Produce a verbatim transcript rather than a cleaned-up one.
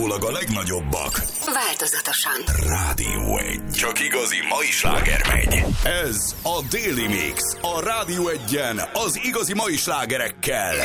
Állítólag a legnagyobbak. Változatosan. Rádió egy. Csak igazi mai sláger megy. Ez a Daily Mix. A Rádió egyen az igazi mai slágerekkel.